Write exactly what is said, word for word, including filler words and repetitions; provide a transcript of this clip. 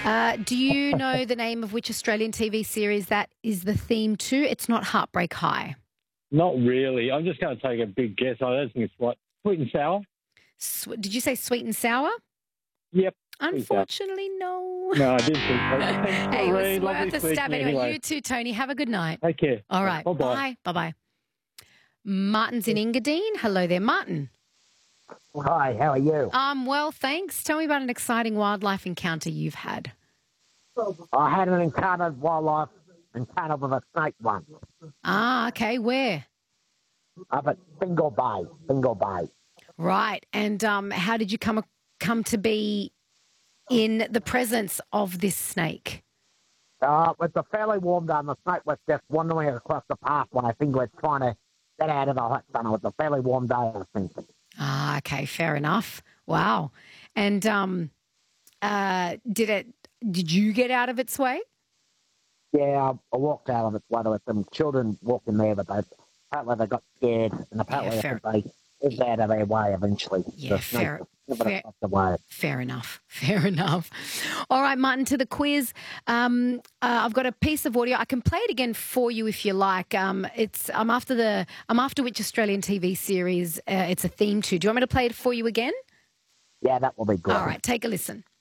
Uh, do you know the name of which Australian T V series that is the theme to? It's not Heartbreak High. Not really. I'm just going to take a big guess. I don't think it's what. Sweet and sour? Sw- did you say Sweet and Sour? Yep. Unfortunately, no. No, I didn't think so. Thanks, Hey, it Maureen. was Lovely worth a speaking stab anyway. anyway. You too, Tony. Have a good night. Take care. All right. Bye-bye. Bye. Bye-bye. Martin's in Engadine. Hello there, Martin. Hi, how are you? Um, well, thanks. Tell me about an exciting wildlife encounter you've had. I had an encounter, wildlife encounter with a snake once Ah, okay. Where? up at Bingle Bay. Bingle Bay. Right. And um, how did you come come to be in the presence of this snake? Uh, it was a fairly warm day, and the snake was just wandering across the pathway. I think it was trying to get out of the hot sun. It was a fairly warm day, I think. Ah, okay. Fair enough. Wow. And um, uh, did it? Did you get out of its way? Yeah, I, I walked out of its way. There were some children walking there, but they apparently they got scared, and apparently Yeah, fair. they moved out of their way eventually. Yeah, The snake fair- was never fair- across the way. Fair enough. Fair enough. All right, Martin, to the quiz. Um, uh, I've got a piece of audio. I can play it again for you if you like. Um, it's I'm after the I'm after which Australian T V series uh, it's a theme to. Do you want me to play it for you again? Yeah, that will be good. All right, take a listen.